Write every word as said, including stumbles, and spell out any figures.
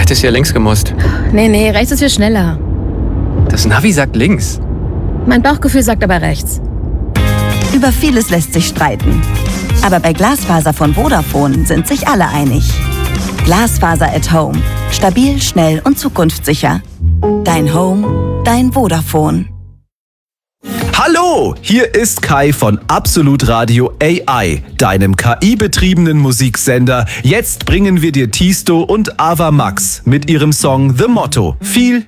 hättest ja links gemusst. Nee, nee, rechts ist viel schneller. Das Navi sagt links. Mein Bauchgefühl sagt aber rechts. Über vieles lässt sich streiten. Aber bei Glasfaser von Vodafone sind sich alle einig. Glasfaser at Home. Stabil, schnell und zukunftssicher. Dein Home, dein Vodafone. Hallo, hier ist Kai von Absolut Radio A I, deinem K I-betriebenen Musiksender. Jetzt bringen wir dir Tiësto und Ava Max mit ihrem Song The Motto. Viel